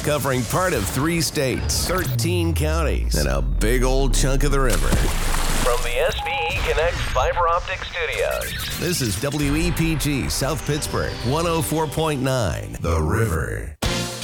covering part of 3 states, 13 counties, and a big old chunk of the river. From the SVE Connect Fiber Optic Studios, this is WEPG South Pittsburgh, 104.9, The River.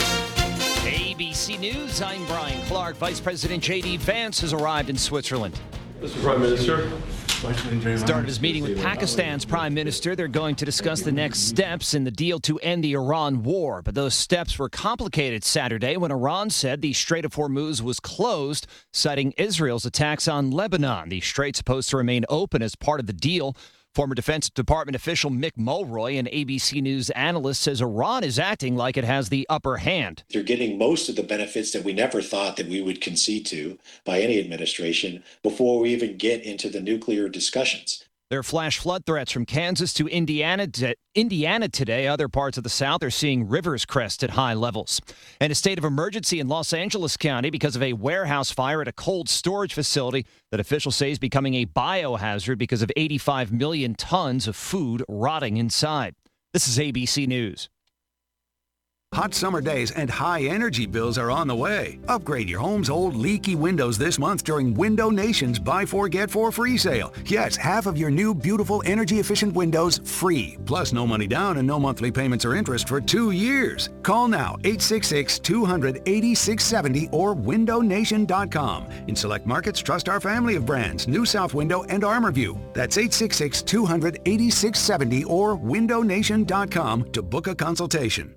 ABC News, I'm Brian Clark. Vice President J.D. Vance has arrived in Switzerland. Mr. Prime Minister. Started his meeting with Pakistan's Prime Minister. They're going to discuss the next steps in the deal to end the Iran war. But those steps were complicated Saturday when Iran said the Strait of Hormuz was closed, citing Israel's attacks on Lebanon. The strait's supposed to remain open as part of the deal. Former Defense Department official Mick Mulroy, an ABC News analyst, says Iran is acting like it has the upper hand. They're getting most of the benefits that we never thought that we would concede to by any administration before we even get into the nuclear discussions. There are flash flood threats from Kansas to Indiana today. Other parts of the South are seeing rivers crest at high levels. And a state of emergency in Los Angeles County because of a warehouse fire at a cold storage facility that officials say is becoming a biohazard because of 85 million tons of food rotting inside. This is ABC News. Hot summer days and high energy bills are on the way. Upgrade your home's old leaky windows this month during Window Nation's Buy 4 Get 4 free sale. Yes, half of your new beautiful energy efficient windows free. Plus no money down and no monthly payments or interest for 2 years. Call now 866-200-8670 or windownation.com. In select markets, trust our family of brands, New South Window and ArmorView. That's 866-200-8670 or windownation.com to book a consultation.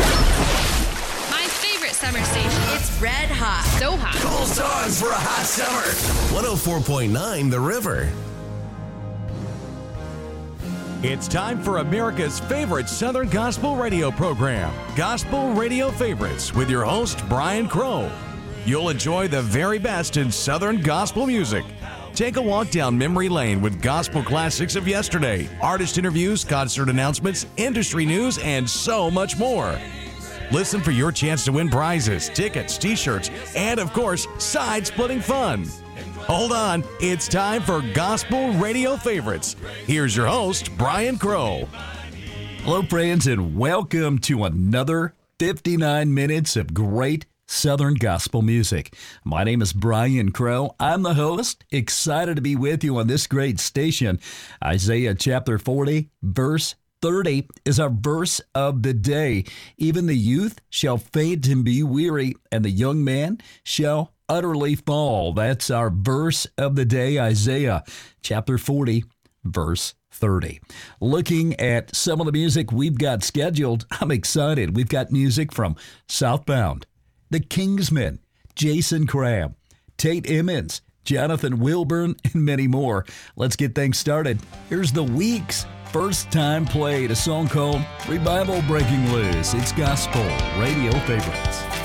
Summer station. It's red hot. So hot. Cool songs for a hot summer. 104.9 The River. It's time for America's favorite Southern Gospel radio program, Gospel Radio Favorites, with your host, Brian Crow. You'll enjoy the very best in Southern gospel music. Take a walk down memory lane with gospel classics of yesterday, artist interviews, concert announcements, industry news, and so much more. Listen for your chance to win prizes, tickets, t-shirts, and, of course, side-splitting fun. Hold on, it's time for Gospel Radio Favorites. Here's your host, Brian Crow. Hello, friends, and welcome to another 59 minutes of great Southern gospel music. My name is Brian Crow. I'm the host. Excited to be with you on this great station. Isaiah chapter 40, verse 30 is our verse of the day. Even the youth shall faint and be weary, and the young man shall utterly fall. That's our verse of the day, Isaiah chapter 40, verse 30. Looking at some of the music we've got scheduled, I'm excited. We've got music from Southbound, The Kingsmen, Jason Crabb, Tate Emmons, Jonathan Wilburn, and many more. Let's get things started. Here's the week's first time played, a song called Revival Breaking Loose. It's Gospel Radio Favorites.